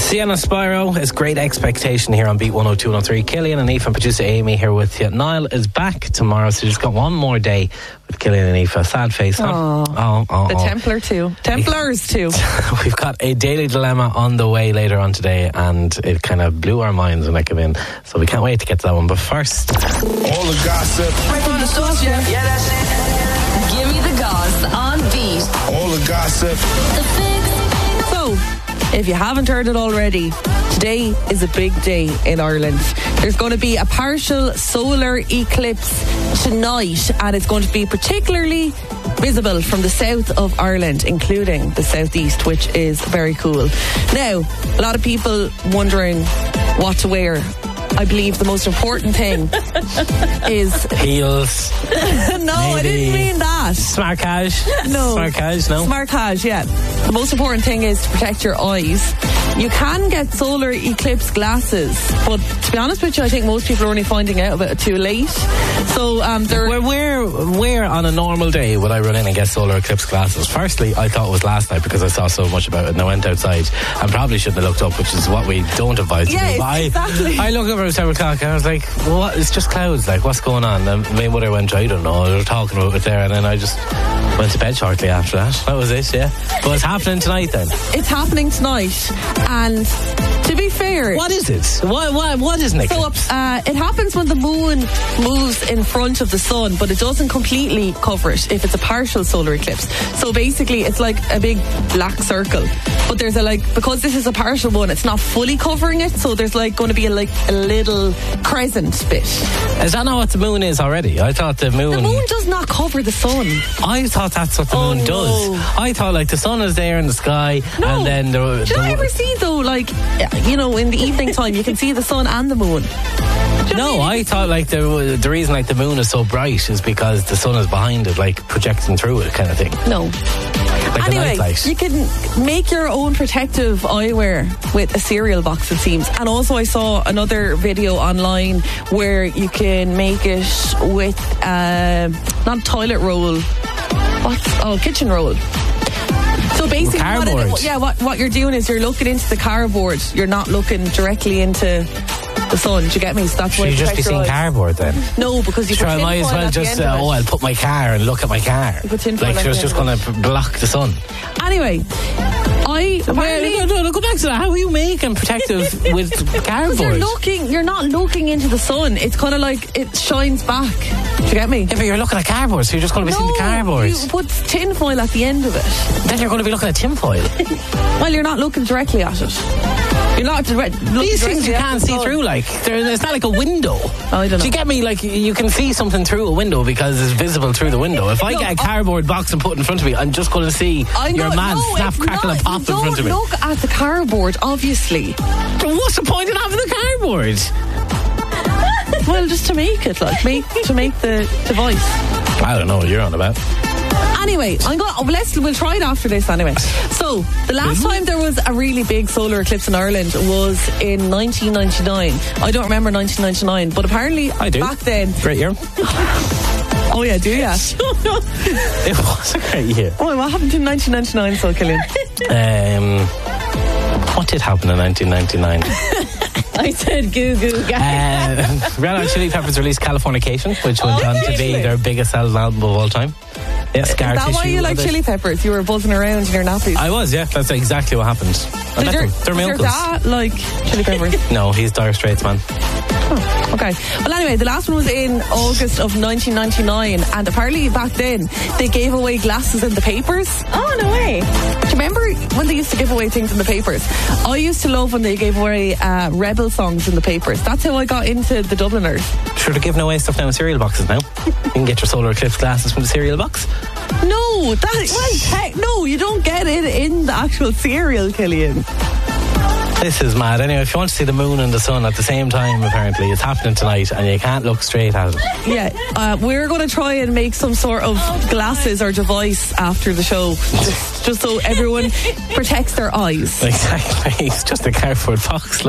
Sienna Spyro is Great Expectation here on Beat 102 103. Killian and Aoife and producer Amy here with you. Niall is back tomorrow, so she's got one more day with Killian and Aoife. Sad face, huh? The Templars too. We've got a Daily Dilemma on the way later on today, and it kind of blew our minds when it came in. So we can't wait to get to that one. But first, all the gossip. Right from the source, yeah, that's it. Give me the goss on Beat. All the gossip. The fix. So, if you haven't heard it already, today is a big day in Ireland. There's going to be a partial solar eclipse tonight, and it's going to be particularly visible from the south of Ireland, including the southeast, which is very cool. Now, a lot of people wondering what to wear. I believe the most important thing is heels. No, maybe. I didn't mean that. Smart cash. No. Smart cash, no. Smart cash, yeah. The most important thing is to protect your eyes. You can get solar eclipse glasses, but to be honest with you, I think most people are only finding out about it too late. So where on a normal day would I run in and get solar eclipse glasses? Firstly, I thought it was last night because I saw so much about it and I went outside and probably shouldn't have looked up, which is what we don't advise to do. Yes, exactly. I looked over at 7 o'clock and I was like, what? It's just clouds, like what's going on? And my mother went, I don't know, they were talking about it there, and then I just went to bed shortly after that. That was it, yeah. But it's happening tonight then. It's happening tonight, and to be fair, what is it? What is Nick? So it happens when the moon moves in front of the sun, but it doesn't completely cover it if it's a partial solar eclipse. So basically it's like a big black circle, but there's because this is a partial one, it's not fully covering it, so there's going to be a little crescent bit. Is that not what the moon is already? I thought the moon does not cover the sun. I thought that's what the moon does. I thought the sun is there in the sky, and then did I ever see though, in the evening time you can see the sun and the moon? No, I thought the reason the moon is so bright is because the sun is behind it, projecting through it kind of thing. No. Anyway, you can make your own protective eyewear with a cereal box, it seems. And also I saw another video online where you can make it with not toilet roll, kitchen roll. So basically what you're doing is you're looking into the cardboard. You're not looking directly into the sun. Do you get me? So that's why you just be seeing cardboard then. No, because you put I might as well just I'll put my car and look at my car. It's just going to block the sun. Anyway, go back to that. How are you making protective with cardboard? You're not looking into the sun. It's kind of it shines back. Do you get me? Yeah, but you're looking at cardboard, so you're just going to be seeing the cardboard. You put tin foil at the end of it. Then you're going to be looking at tin foil. Well, you're not looking directly at it. You're not these things you can't see through. It's not like a window. I don't know. Do you get me? You can see something through a window because it's visible through the window. If I get a cardboard box and put it in front of me, I'm just going to see your man snap, crackle and pop in front of me. Don't look at the cardboard, obviously. What's the point in having the cardboard? Well, just to make it, to make the device. I don't know what you're on about. Anyway, we'll try it after this anyway. So, the last time there was a really big solar eclipse in Ireland was in 1999. I don't remember 1999, but apparently I do. Back then. Great year. Oh yeah, do ya? It was a great year. Oh, what happened in 1999, so Killian? What did happen in 1999? I said goo goo gaga. Red Hot Chili Peppers released Californication, which went on to be their biggest selling album of all time. Yeah, Scar Tissue. Is that why you like Chili Peppers? You were buzzing around in your nappies. I was, yeah. That's exactly what happened. They're my uncles. Your dad like Chili Peppers? No, he's Dire Straits, man. Oh, okay. Well, anyway, the last one was in August of 1999, and apparently back then they gave away glasses in the papers. Oh, no way. Do you remember when they used to give away things in the papers? I used to love when they gave away Rebel songs in the papers. That's how I got into the Dubliners. Sure, they're giving away stuff now in cereal boxes now. You can get your solar eclipse glasses from the cereal box. No, no, you don't get it in the actual cereal, Killian. This is mad. Anyway, if you want to see the moon and the sun at the same time, apparently, it's happening tonight and you can't look straight at it. Yeah, we're going to try and make some sort of glasses or device after the show, just so everyone protects their eyes. Exactly. It's just a cardboard box.